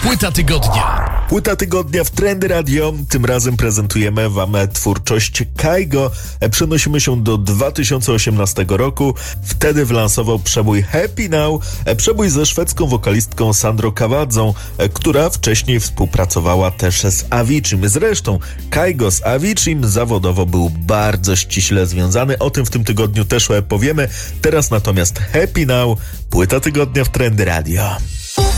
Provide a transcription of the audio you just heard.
Płyta tygodnia. Płyta tygodnia w Trendy Radio. Tym razem prezentujemy wam twórczość Kygo. Przenosimy się do 2018 roku. Wtedy wylansował przebój Happy Now. Przebój ze szwedzką wokalistką Sandro Cavazą, która wcześniej współpracowała też z Aviciim. Zresztą Kygo z Aviciim zawodowo był bardzo ściśle związany. O tym w tym tygodniu też powiemy. Teraz natomiast Happy Now. Płyta tygodnia w Trendy Radio.